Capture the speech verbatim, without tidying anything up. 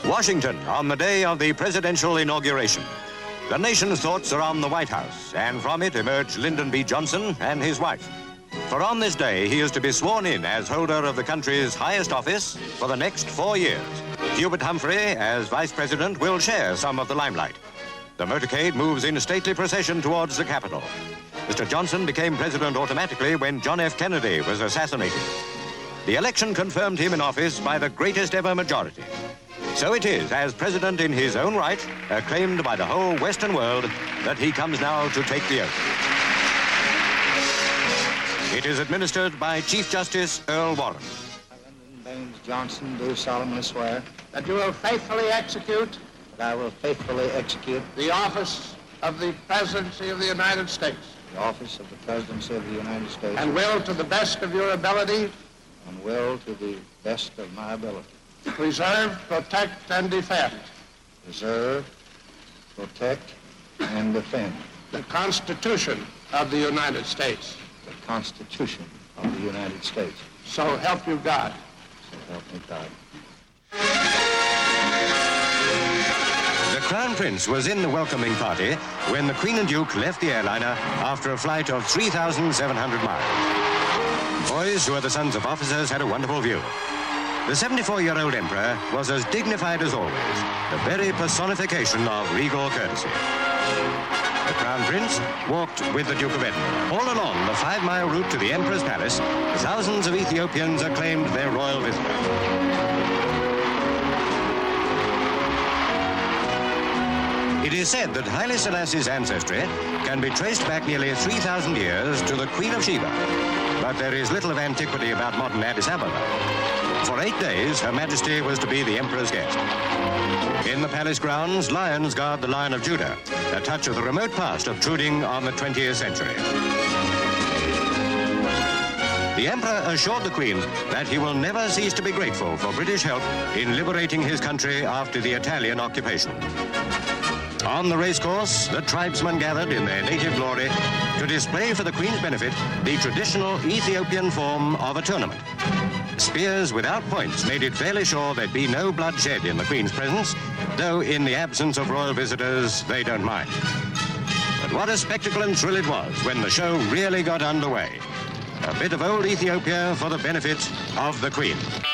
Washington, on the day of the presidential inauguration. The nation's thoughts are on the White House, and from it emerged Lyndon B. Johnson and his wife. For on this day, he is to be sworn in as holder of the country's highest office for the next four years. Hubert Humphrey, as vice president, will share some of the limelight. The motorcade moves in stately procession towards the Capitol. Mister Johnson became president automatically when John F. Kennedy was assassinated. The election confirmed him in office by the greatest ever majority. So it is, as president in his own right, acclaimed by the whole Western world, that he comes now to take the oath. It is administered by Chief Justice Earl Warren. I, Lyndon Baines Johnson, do solemnly swear that you will faithfully execute that I will faithfully execute the office of the Presidency of the United States the office of the Presidency of the United States and will, to the best of your ability, and will, to the best of my ability, preserve, protect, and defend preserve, protect, and defend the Constitution of the United States. the Constitution of the United States. So help you God. So help me God. The Crown Prince was in the welcoming party when the Queen and Duke left the airliner after a flight of three thousand seven hundred miles. Boys who are the sons of officers had a wonderful view. The seventy-four-year-old emperor was as dignified as always, the very personification of regal courtesy. The Crown Prince walked with the Duke of Edinburgh. All along the five-mile route to the Emperor's Palace, thousands of Ethiopians acclaimed their royal visitor. It is said that Haile Selassie's ancestry can be traced back nearly three thousand years to the Queen of Sheba, but there is little of antiquity about modern Addis Ababa. For eight days, Her Majesty was to be the Emperor's guest. In the palace grounds, lions guard the Lion of Judah, a touch of the remote past obtruding on the twentieth century. The Emperor assured the Queen that he will never cease to be grateful for British help in liberating his country after the Italian occupation. On the racecourse, the tribesmen gathered in their native glory to display for the Queen's benefit the traditional Ethiopian form of a tournament. Spears without points made it fairly sure there'd be no bloodshed in the Queen's presence, though in the absence of royal visitors, they don't mind. But what a spectacle and thrill it was when the show really got underway. A bit of old Ethiopia for the benefit of the Queen.